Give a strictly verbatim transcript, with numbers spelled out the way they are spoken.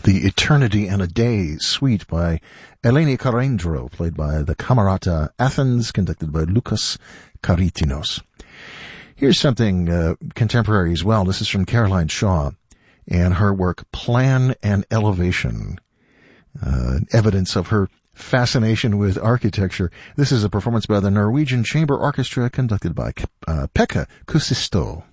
The Eternity and a Day suite by Eleni Karendro, played by the Camerata Athens, conducted by Lucas Karitinos. Here's something uh, contemporary as well. This is from Caroline Shaw and her work Plan and Elevation, uh, evidence of her fascination with architecture. This is a performance by the Norwegian Chamber Orchestra, conducted by uh, Pekka Kusisto.